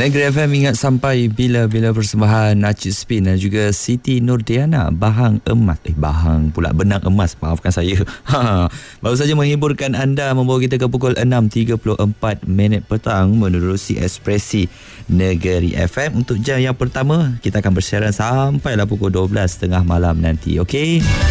Negeri FM ingat sampai bila-bila persembahan Najib Spin dan juga Siti Nurdiana Bahang Emas. Bahang pula, benang emas, maafkan saya. Baru saja menghiburkan anda, membawa kita ke pukul 6.34 petang menerusi Ekspresi Negeri FM. Untuk jam yang pertama, kita akan bersiaran sampailah pukul 12.30 malam nanti. Okey?